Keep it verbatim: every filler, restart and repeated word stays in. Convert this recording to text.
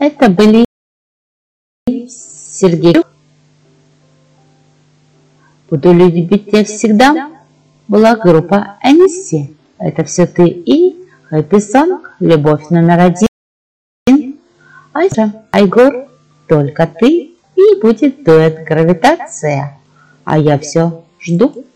Это были Сергей. Буду любить тебя всегда. Была группа Энисси. Это все ты и Happy Song. Любовь номер один. Айша, Айгор, только ты и будет дуэт Гравитация. А я все жду.